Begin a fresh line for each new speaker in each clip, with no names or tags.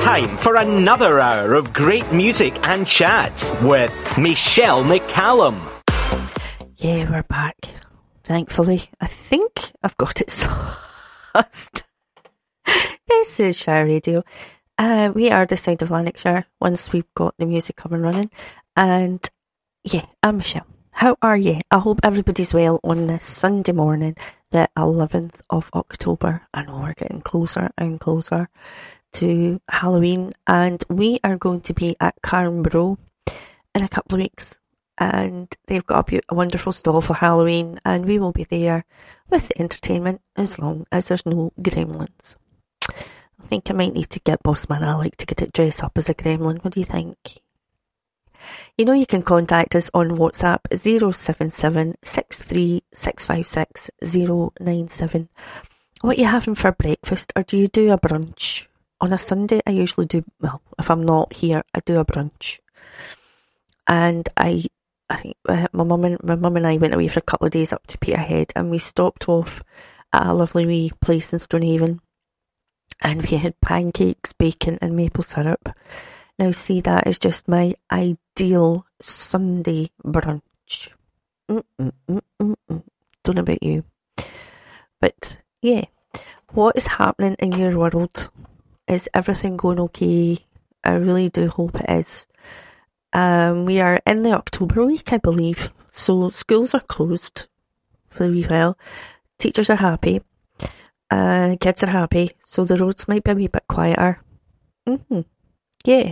time for another hour of great music and chat with Michelle McCallum.
Yeah, we're back. Thankfully. I think I've got it sussed. This is Shire Radio. We are this side of Lanarkshire once we've got the music up and running. And yeah, I'm Michelle. How are you? I hope everybody's well on this Sunday morning, the 11th of October. I know we're getting closer and closer to Halloween, and we are going to be at Carnborough in a couple of weeks, and they've got a wonderful stall for Halloween, and we will be there with the entertainment as long as there's no gremlins. I think I might need to get Bossman Alec to get it dressed up as a gremlin. What do you think? You know, you can contact us on WhatsApp 077 63 656 097. What are you having for breakfast, or do you do a brunch? On a Sunday, I usually do, well, if I'm not here, I do a brunch. And I think my mum and I went away for a couple of days up to Peterhead, and we stopped off at a lovely wee place in Stonehaven, and we had pancakes, bacon and maple syrup. Now see, that is just my ideal Sunday brunch. Don't know about you. But yeah, what is happening in your world? Is everything going okay? I really do hope it is. We are in the October week, I believe. So schools are closed for a wee while. Teachers are happy. Kids are happy. So the roads might be a wee bit quieter. Yeah.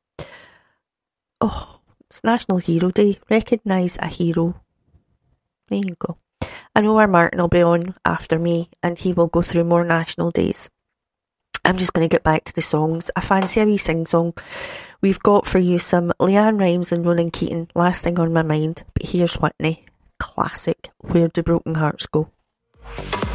Oh, it's National Hero Day. Recognise a hero. There you go. I know our Martin will be on after me, and he will go through more national days. I'm just going to get back to the songs. I fancy a wee sing-song. We've got for you some Leanne Rimes and Ronan Keating, Last Thing on My Mind. But here's Whitney. Classic. Where Do Broken Hearts Go?